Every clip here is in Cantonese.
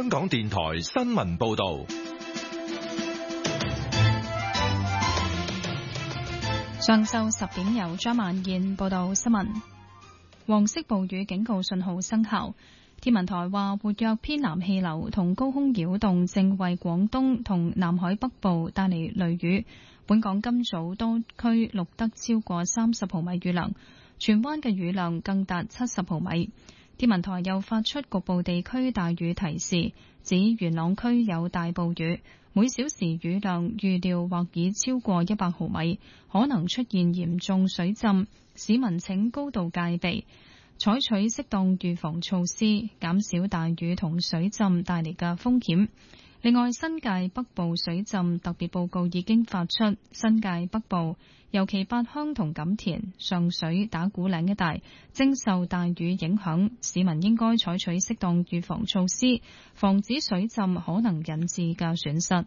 港電台新聞報道。 上晝10點由張曼燕報道新聞。黃色暴雨警告信號生效。天文台話，活躍偏南氣流同高空擾動正為廣東同南海北部帶嚟雷雨。本港今早多區錄得超過30毫米雨量，荃灣嘅雨量更達70毫米。天文台又發出局部地區大雨提示，指元朗區有大暴雨，每小時雨量預料或已超過100毫米，可能出現嚴重水浸，市民請高度戒備，採取適當預防措施，減少大雨同水浸帶嚟嘅風險。另外，新界北部水浸特別報告已經發出，新界北部尤其八鄉同錦田、上水、打鼓嶺一帶正受大雨影響，市民應該採取適當預防措施，防止水浸可能引致嘅損失。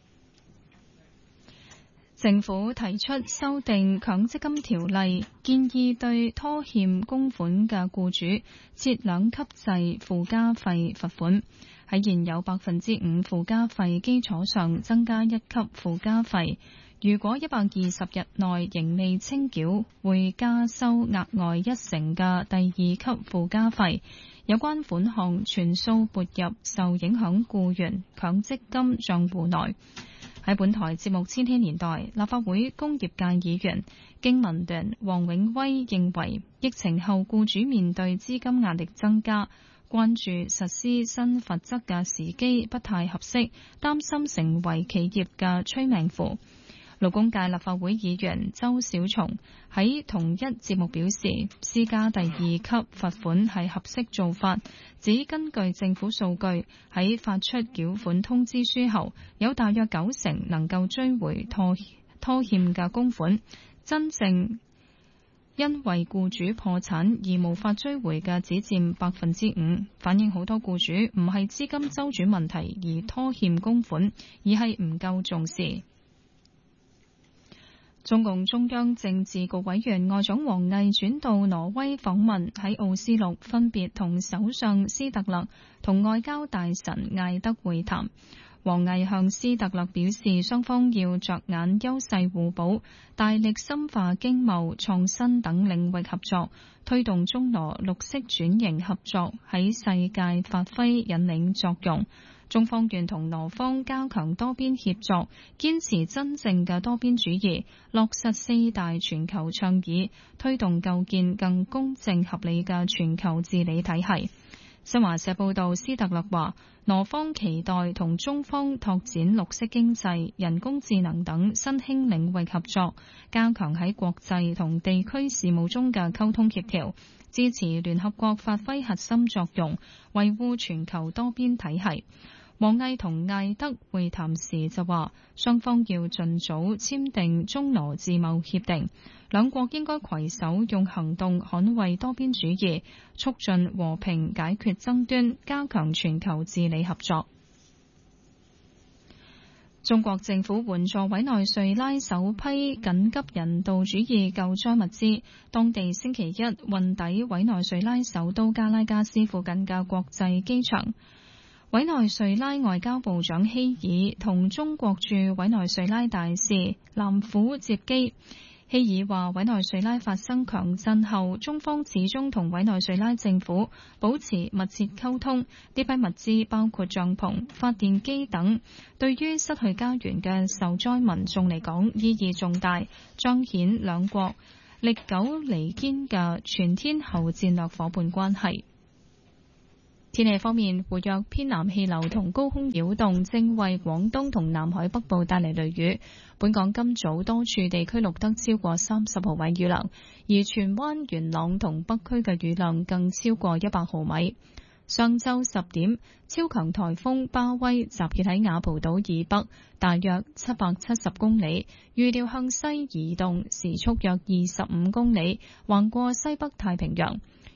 政府提出修訂強積金條例，建議對拖欠供款嘅僱主設2級制附加費罰款，喺現有5%附加費基礎上增加1級附加費。如果120日內仍未清繳，會加收額外1成嘅第2級附加費。有關款項全數撥入受影響僱員強積金帳戶內。喺本台節目《千禧年代》，立法會工業界議員經民聯黃永威認為，疫情後僱主面對資金壓力增加，關注實施新罰則嘅時機不太合適，擔心成為企業嘅催命符。勞工界立法會議員周小松喺同一節目表示，施加第2級罰款係合適做法，指根據政府數據，喺發出繳款通知書後，有大約90%能夠追回拖欠嘅供款，真正因為僱主破產而無法追回嘅只佔5%，反映好多僱主唔係資金周轉問題而拖欠供款，而係唔夠重視。中共中央政治局委員外長王毅轉到挪威訪問，喺奧斯陸分別同首相斯特勒同外交大臣艾德會談。王毅向斯特勒表示，雙方要着眼優勢互補，大力深化經貿、創新等領域合作，推動中挪綠色轉型合作喺世界發揮引領作用。中方願同挪方加強多邊協作，堅持真正嘅多邊主義，落實4大全球倡議，推動構建更公正合理嘅全球治理體系。新華社報道，斯特勒話，挪方期待同中方拓展綠色經濟、人工智能等新興領域合作，加強喺國際同地區事務中嘅溝通協調，支持聯合國發揮核心作用，維護全球多邊體系。王毅同艾德會談時就話，雙方要盡早簽訂中挪自貿協定，兩國應該攜手用行動捍衛多邊主義，促進和平解決爭端，加強全球治理合作。中國政府援助委內瑞拉首批緊急人道主義救災物資，當地星期一運抵委內瑞拉首都加拉加斯附近嘅國際機場。委內瑞拉外交部長希爾同中國駐委內瑞拉大使藍虎接機。希爾話，委內瑞拉發生強震後，中方始終同委內瑞拉政府保持密切溝通。呢批物資包括帳篷、發電機等，對於失去家園嘅受災民眾嚟講意義重大，彰顯兩國歷久彌堅嘅全天候戰略夥伴關係。天氣方面，活躍偏南氣流同高空擾動正為廣東同南海北部帶嚟雷雨。本港今早多處地區錄得超過30毫米雨量，而荃灣、元朗同北區嘅雨量更超過100毫米。上晝10點，超強颱風巴威集結喺雅蒲島以北，大約770公里，預料向西移動，時速約25公里，橫過西北太平洋。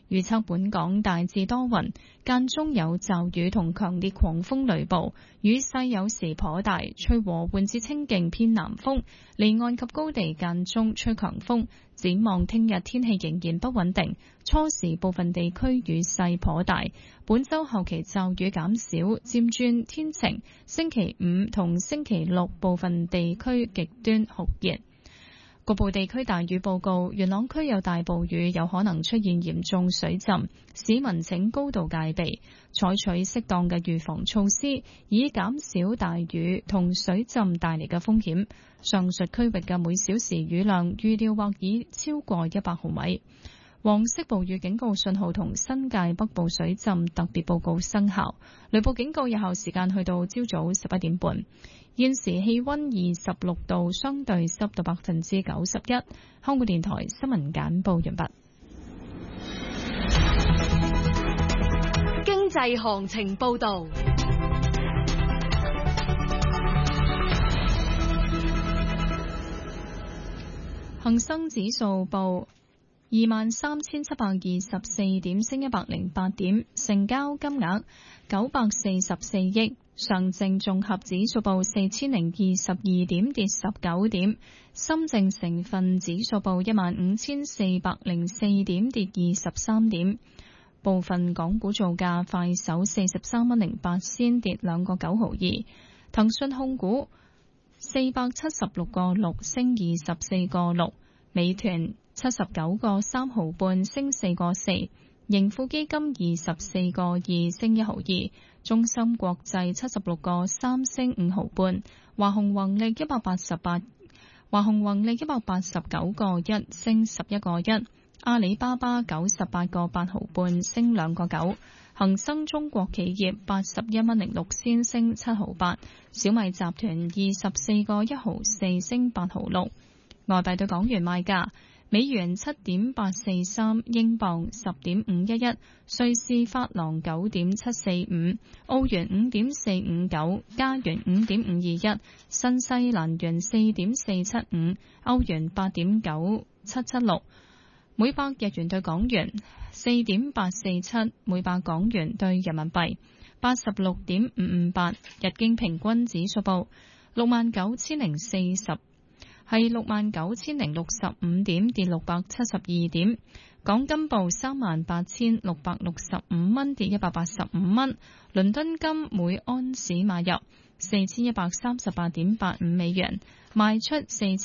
預測本港大致多雲，間中有驟雨同強烈狂風雷暴，雨勢有時頗大，吹和緩至清勁偏南風，離岸及高地間中吹強風。展望聽日天氣仍然不穩定，初時部分地區雨勢頗大，本週後期驟雨減少，漸轉天晴。星期五同星期六部分地區極端酷熱。局部地區大雨報告，元朗區有大暴雨，有可能出現嚴重水浸，市民請高度戒備，採取適當嘅預防措施，以減少大雨同水浸帶嚟嘅風險。上述區域嘅每小時雨量預料或已超過100毫米。黃色暴雨警告信號同新界北部水浸特別報告生效，雷暴警告有效時間去到朝早11點半。現時氣溫26度，相對濕度91%。香港電台新聞簡報完畢。 經濟行情報道。 恒生指數報23,724點，升108點，成交金額944億。上證綜合指數報4022點，跌19點。深證成分指數報15,404點，跌23點。部分港股造價，快手43蚊08仙，跌2個9毫2。騰訊控股476個6，升24個6。美團79個3毫半，升4個4。盈富基金24個2，升1毫2。中芯國際76個3，升5毫半。華虹宏利189個1，升11個1。阿里巴巴98個8毫半，升2個9。恒生中國企業81蚊06仙，升7毫8。小米集團24個1毫4，升8毫6。外幣對港元賣價。美元7.843，英鎊10.511，瑞士法郎9.745，澳元5.459，加元5.521，新西蘭元4.475，歐元8.9776，每百日元對港元4.847，每百港元對人民幣86.558，日經平均指數報69,040。係69,065點，跌672點。港金報38,665蚊，跌185蚊。倫敦金每安士買入4,138.85美元，賣出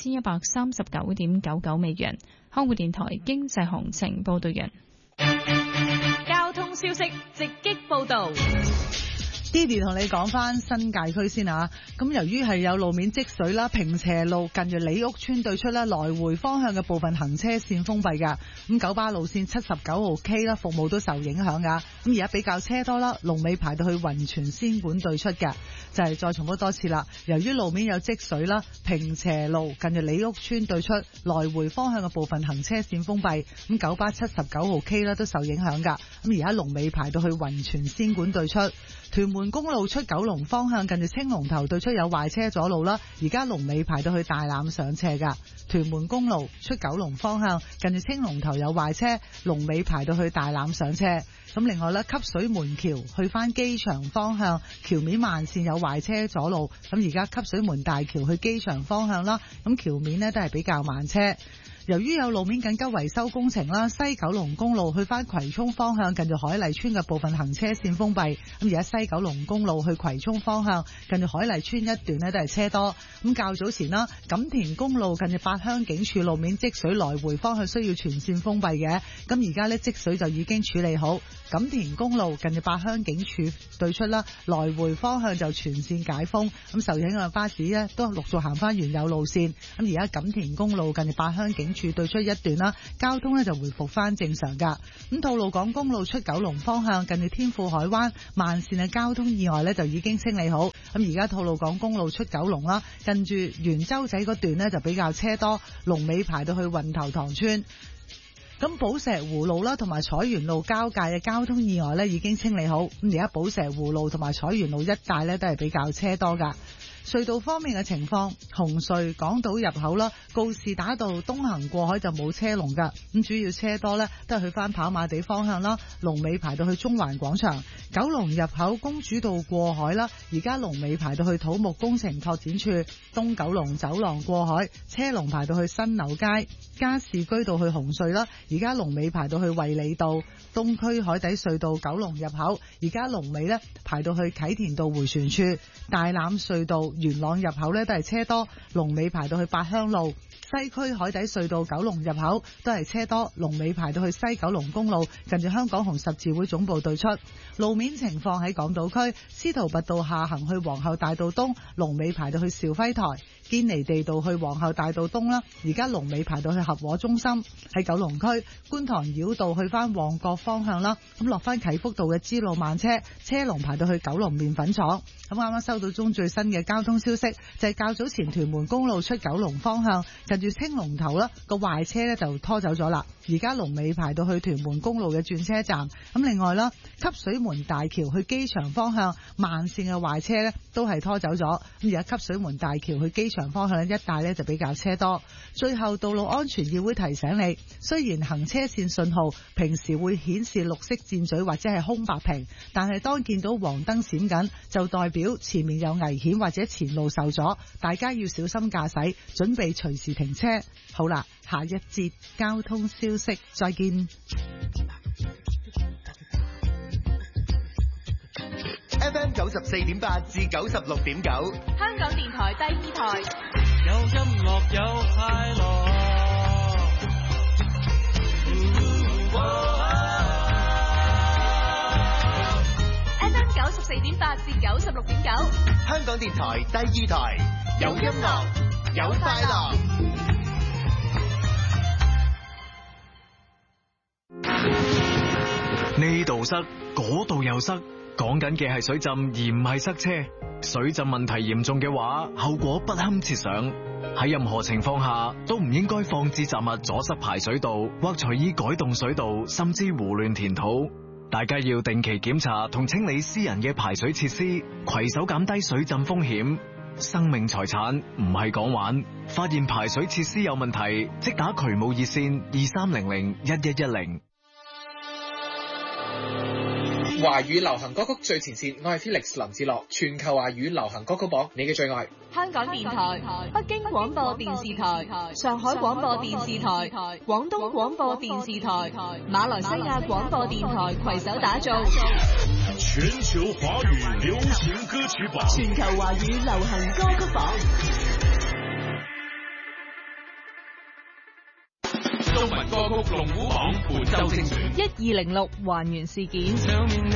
4,139.99美元。香港電台經濟行情報道完。 交通消息直擊報道。 Didi 同你講翻新界區先啊，咁由於係有路面積水啦，平斜路近住李屋村對出咧，來回方向嘅部分行車線封閉噶。咁九巴路線79號 K 啦，服務都受影響噶。咁而家比較車多啦，龍尾排到去雲泉仙館對出嘅。就係再重複多次啦，由於路面有積水啦，平斜路近住李屋村對出來回方向嘅部分行車線封閉。咁九巴79號 K 啦都受影響噶。咁而家龍尾排到去雲泉仙館對出。屯門公路出九龍方向近住青龍頭對出有壞車阻路啦，而家龍尾排到去大欖上斜噶。屯門公路出九龍方向近住青龍頭有壞車，龍尾排到去大欖上斜。咁另外咧，汲水門橋去翻機場方向橋面慢線有壞車阻路，咁而家汲水門大橋去機場方向啦，咁橋面呢都係比較慢車。由於有路面緊急維修工程啦，西九龍公路去翻葵涌方向近住海麗村嘅部分行車線封閉。咁而家西九龍公路去葵涌方向近住海麗村一段呢都係車多。咁較早前啦，錦田公路近住八鄉警署路面積水來回方向需要全線封閉嘅。咁而家呢積水就已經處理好，錦田公路近住八鄉警署對出啦，來回方向就全線解封。咁受影響嘅巴士呢都陸續行翻原有路線。咁而家錦田公路近住八鄉警處對出一段啦，交通呢就回復翻正常噶。咁吐露港公路出九龍方向近住天富海灣慢線嘅交通意外呢就已經清理好。咁而家吐露港公路出九龍啦，近住元洲仔嗰段呢就比較車多，龍尾排到去運頭塘村。咁寶石湖路啦同埋彩園路交界嘅交通意外呢已經清理好。咁而家寶石湖路同埋彩園路一帶呢都係比較車多噶。 隧道方面嘅情況，紅隧港島入口啦，告士打道東行過海就冇車龍㗎，咁主要車多呢都係去返跑馬地方向啦，龍尾排到去中環廣場。九龍入口公主道過海啦，而家龍尾排到去土木工程拓展處，東九龍走廊過海車龍排到去新樓街，加士居道去紅隧啦，而家龍尾排到去衛理道。東區海底隧道九龍入口而家龍尾呢排到去啟田道迴旋處，大欖隧道元朗入口呢都係車多，龍尾排到去八鄉路。西區海底隧道九龍入口都係車多，龍尾排到去西九龍公路近住香港紅十字會總部對出。路面情況喺港島區司徒拔道下行去皇后大道東，龍尾排到去兆輝台。堅尼地道去皇后大道東啦，而家龍尾排到去合和中心。喺九龍區觀塘繞道去翻旺角方向啦，咁落翻啟福道嘅支路慢車，車龍排到去九龍麵粉廠。咁啱啱收到中最新嘅交通消息，就係較早前屯門公路出九龍方向近住青龍頭啦，個壞車呢就拖走咗啦，而家龍尾排到去屯門公路嘅轉車站。咁另外啦，汲水門大橋去機場方向慢線嘅壞車呢都係拖走咗，咁而家汲水門大橋去機場方向一帶呢就比較車多。最後道路安全議會提醒你，雖然行車線信號平時會顯示綠色箭嘴或者係空白屏，但係當見到黃燈閃緊就代表前面有危險或者前路受阻，大家要小心駕駛，準備隨時停車。好啦，下一節交通消息再見。 FM 94.8至96.9， 香港電台第二台， 有音樂有快樂。 FM 94.8至96.9， 香港電台第二台，有音樂有快樂。 呢度塞，嗰度又塞，講緊嘅係水浸而唔係塞車。水浸問題嚴重嘅話，後果不堪設想。喺任何情況下都唔應該放置雜物阻塞排水道，或隨意改動水道，甚至胡亂填土。大家要定期檢查同清理私人嘅排水設施，攜手減低水浸風險。生命財產唔係講玩，發現排水設施有問題，即打渠務熱線23001110。 華語流行歌曲最前線，我係 Felix 林志樂，全球華語流行歌曲榜你嘅最愛。 香港電台、北京廣播電視台、上海廣播電視台、廣東廣播電視台、馬來西亞廣播電台攜手打造全球華語流行歌曲榜， 全球華語流行歌曲榜。 中文歌曲龍虎榜本周精選 1206還原事件。